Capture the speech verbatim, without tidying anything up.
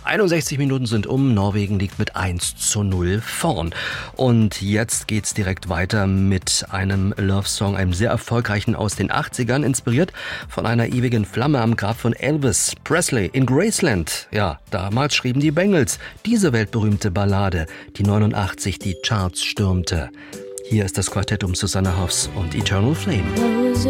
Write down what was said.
einundsechzig Minuten sind um, Norwegen liegt mit eins zu null vorn. Und jetzt geht's direkt weiter mit einem Love-Song, einem sehr erfolgreichen aus den achtzigern, inspiriert von einer ewigen Flamme am Grab von Elvis Presley in Graceland. Ja, damals schrieben die Bengals diese weltberühmte Ballade, die neunundachtzig die Charts stürmte. Hier ist das Quartett um Susanna Hoffs und Eternal Flame.